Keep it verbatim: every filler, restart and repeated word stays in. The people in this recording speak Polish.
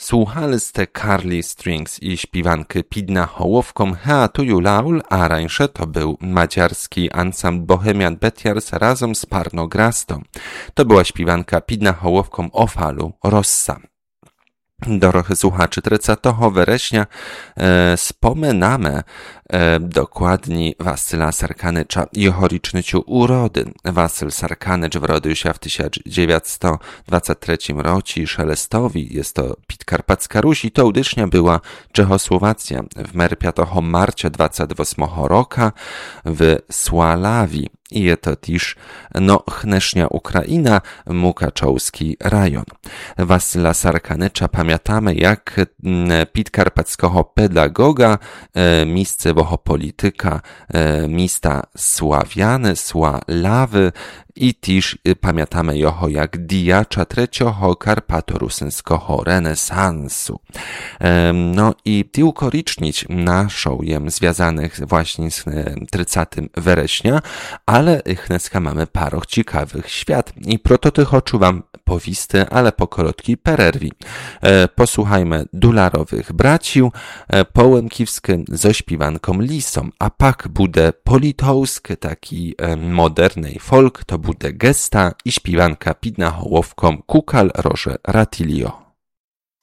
słuchaliście Carly Strings i śpiewanky Pidna Hołowką Heatuju Laul, a rańsze to był madziarski ansambl Bohemian Betiars razem z Parno Grasto. To była śpiewanka Pidna Hołowką o falu Rossa. Dorochy słuchaczy trzydziestego września e, spomenamy e, dokładnie Wasyla Sarkanycza i chorycznyciu urody. Wasyl Sarkanycz wrodził się w tysiąc dziewięćset dwudziestym trzecim roku Szelestowi. Jest to Podkarpacka Ruś i to udycznie była Czechosłowacja. W piątego marca dwudziestego ósmego roku w Sławii. I jest to też no, Chnesznia Ukraina, Mukaczowski rajon. Wasyla Sarkanycza pamiętamy jak podkarpackiego pedagoga, miejscowego polityka, miasta Sławiany, Sławy i też pamiętamy jego jak dijacza trzeciego karpato-rusyńskiego renesansu. No i tylko rocznic naszą jem związanych właśnie z trzydziestego września, ale chneska mamy parę ciekawych świat i proto tych oczu wam powisty, ale po krótkiej pererwi. Posłuchajmy Dularowych bracił, połękiwskim ze śpiewanką Lisą, a pak bude politowski, taki modernej folk, to bude gesta i śpiewanka Pidna Hołowką Kukal Roże Ratilio.